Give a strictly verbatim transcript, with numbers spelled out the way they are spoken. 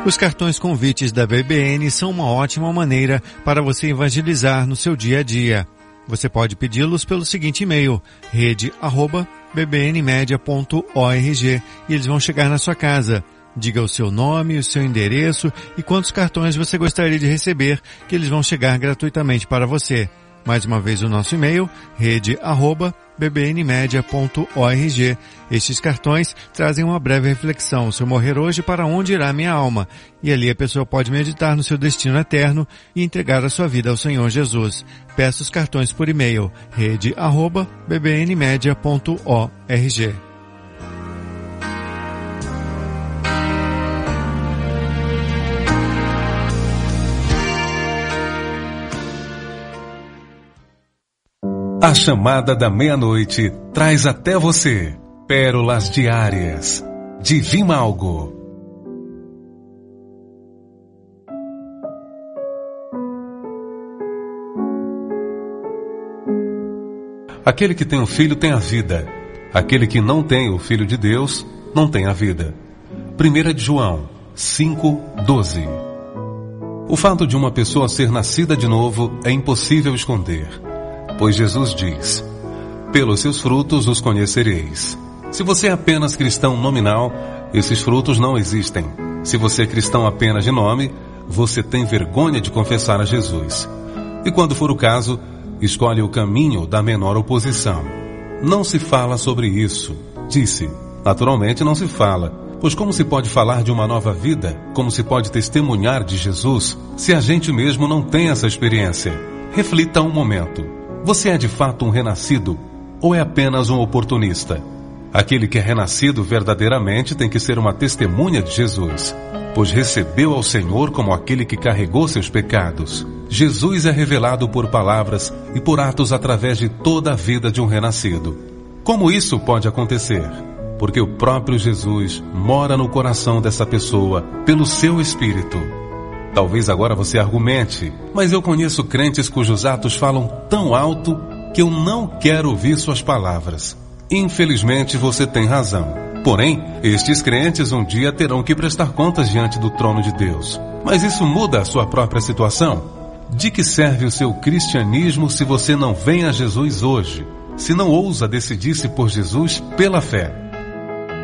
Os cartões convites da B B N são uma ótima maneira para você evangelizar no seu dia a dia. Você pode pedi-los pelo seguinte e-mail, rede arroba b b n media ponto org, e eles vão chegar na sua casa. Diga o seu nome, o seu endereço e quantos cartões você gostaria de receber, que eles vão chegar gratuitamente para você. Mais uma vez o nosso e-mail, rede arroba b b n media ponto org. Estes cartões trazem uma breve reflexão. Se eu morrer hoje, para onde irá minha alma? E ali a pessoa pode meditar no seu destino eterno e entregar a sua vida ao Senhor Jesus. Peça os cartões por e-mail, rede arroba b b n media ponto org. A chamada da meia-noite traz até você pérolas diárias de Vimalgo. Aquele que tem um filho tem a vida. Aquele que não tem o Filho de Deus não tem a vida. primeira de João cinco, doze. O fato de uma pessoa ser nascida de novo é impossível esconder. Pois Jesus diz, pelos seus frutos os conhecereis. Se você é apenas cristão nominal, esses frutos não existem. Se você é cristão apenas de nome, você tem vergonha de confessar a Jesus. E quando for o caso, escolhe o caminho da menor oposição. Não se fala sobre isso, disse. Naturalmente não se fala, pois como se pode falar de uma nova vida, como se pode testemunhar de Jesus, se a gente mesmo não tem essa experiência? Reflita um momento. Você é de fato um renascido ou é apenas um oportunista? Aquele que é renascido verdadeiramente tem que ser uma testemunha de Jesus, pois recebeu ao Senhor como aquele que carregou seus pecados. Jesus é revelado por palavras e por atos através de toda a vida de um renascido. Como isso pode acontecer? Porque o próprio Jesus mora no coração dessa pessoa pelo seu Espírito. Talvez agora você argumente, mas eu conheço crentes cujos atos falam tão alto que eu não quero ouvir suas palavras. Infelizmente você tem razão. Porém, estes crentes um dia terão que prestar contas diante do trono de Deus. Mas isso muda a sua própria situação? De que serve o seu cristianismo se você não vem a Jesus hoje? Se não ousa decidir-se por Jesus pela fé?